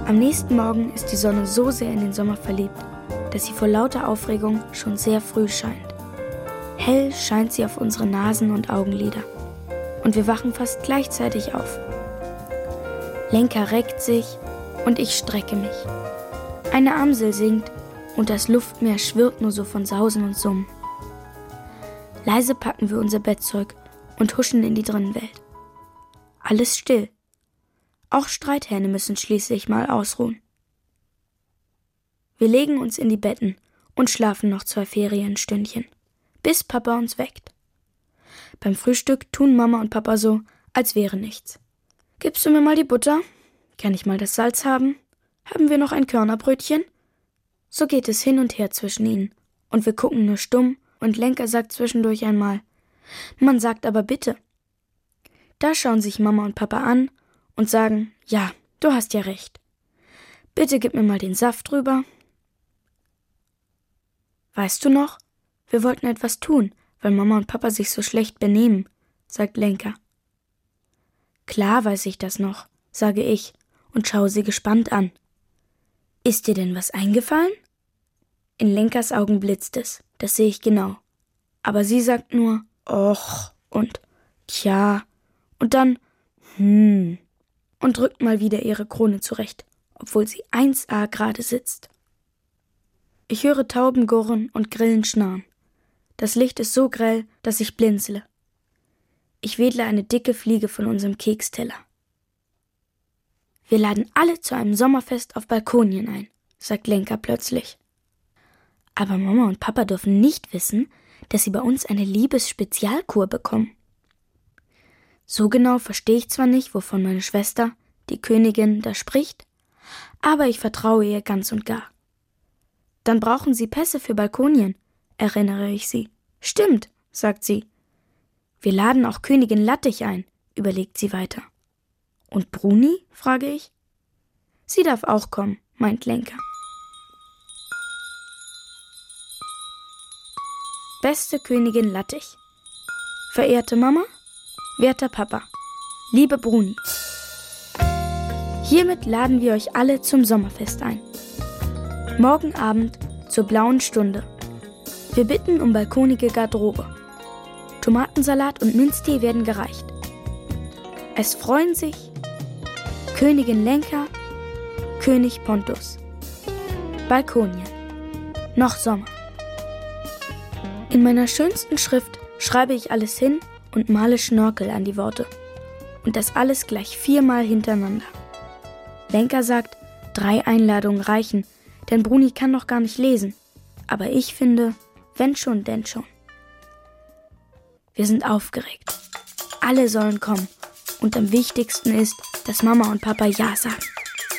Am nächsten Morgen ist die Sonne so sehr in den Sommer verliebt, dass sie vor lauter Aufregung schon sehr früh scheint. Hell scheint sie auf unsere Nasen und Augenlider. Und wir wachen fast gleichzeitig auf. Lenka reckt sich und ich strecke mich. Eine Amsel singt und das Luftmeer schwirrt nur so von Sausen und Summen. Leise packen wir unser Bettzeug und huschen in die Drinnenwelt. Alles still. Auch Streithähne müssen schließlich mal ausruhen. Wir legen uns in die Betten und schlafen noch 2 Ferienstündchen, bis Papa uns weckt. Beim Frühstück tun Mama und Papa so, als wäre nichts. »Gibst du mir mal die Butter? Kann ich mal das Salz haben? Haben wir noch ein Körnerbrötchen?« So geht es hin und her zwischen ihnen, und wir gucken nur stumm, und Lenka sagt zwischendurch einmal, »Man sagt aber bitte.« Da schauen sich Mama und Papa an und sagen, »Ja, du hast ja recht. Bitte gib mir mal den Saft rüber.« »Weißt du noch? Wir wollten etwas tun, weil Mama und Papa sich so schlecht benehmen«, sagt Lenka. »Klar weiß ich das noch«, sage ich und schaue sie gespannt an. »Ist dir denn was eingefallen?« In Lenkas Augen blitzt es, das sehe ich genau. Aber sie sagt nur, »Och« und »Tja« und dann und drückt mal wieder ihre Krone zurecht, obwohl sie 1A gerade sitzt. Ich höre Tauben gurren und Grillen schnarren. Das Licht ist so grell, dass ich blinzle. Ich wedle eine dicke Fliege von unserem Keksteller. »Wir laden alle zu einem Sommerfest auf Balkonien ein«, sagt Lenka plötzlich. Aber Mama und Papa dürfen nicht wissen, dass sie bei uns eine Liebesspezialkur bekommen. So genau verstehe ich zwar nicht, wovon meine Schwester, die Königin, da spricht, aber ich vertraue ihr ganz und gar. »Dann brauchen Sie Pässe für Balkonien«, erinnere ich sie. »Stimmt«, sagt sie. »Wir laden auch Königin Lattich ein«, überlegt sie weiter. »Und Bruni?«, frage ich. »Sie darf auch kommen«, meint Lenka. Beste Königin Lattich. Verehrte Mama, werter Papa, liebe Bruni. Hiermit laden wir euch alle zum Sommerfest ein. Morgen Abend zur blauen Stunde. Wir bitten um balkonige Garderobe. Tomatensalat und Minztee werden gereicht. Es freuen sich Königin Lenka, König Pontus. Balkonien. Noch Sommer. In meiner schönsten Schrift schreibe ich alles hin und male Schnörkel an die Worte. Und das alles gleich 4-mal hintereinander. Lenka sagt, 3 Einladungen reichen, denn Bruni kann noch gar nicht lesen. Aber ich finde, wenn schon, denn schon. Wir sind aufgeregt. Alle sollen kommen. Und am wichtigsten ist, dass Mama und Papa Ja sagen.